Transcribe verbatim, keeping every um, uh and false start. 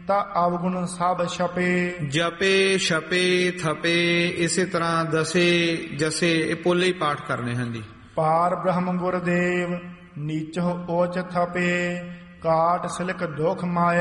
ਤਾ ਅਵਗੁਣ ਸਭ ਛਪੇ। ਜਪੇ ਛਪੇ ਥਪੇ ਇਸੇ ਤਰ੍ਹਾਂ ਦਸੇ ਜਸੇ ਇਹ ਪੋਲੇ ਹੀ ਪਾਠ ਕਰਨੇ ਹਨ ਜੀ। ਪਾਰ ਬ੍ਰਹਮ ਗੁਰਦੇਵ ਨੀਚੋ ਓਚ ਥਪੇ ਕਾਟ ਸਿਲਕ ਦੁਖ ਮਾਇਆ